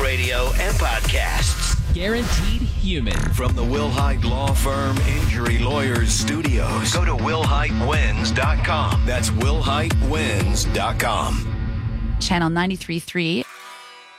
radio and podcasts. Guaranteed human. From the Will Hyde Law Firm Injury Lawyers Studios. Go to WillHydeWins.com. That's WillHydeWins.com. Channel 93.3